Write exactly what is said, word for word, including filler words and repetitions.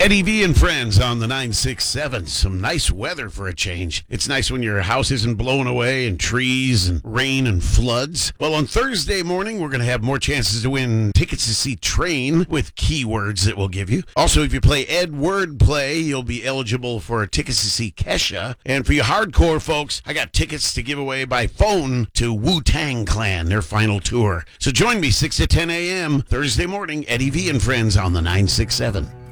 Eddie V and friends on the nine six seven. Some nice weather for a change. It's nice when your house isn't blown away and trees and rain and floods. Well, on Thursday morning, we're going to have more chances to win tickets to see Train with keywords that we'll give you. Also, if you play Ed Word Play, you'll be eligible for tickets to see Kesha. And for you hardcore folks, I got tickets to give away by phone to Wu-Tang Clan, their final tour. So join me six to ten a.m. Thursday morning, Eddie V and friends on the nine six seven.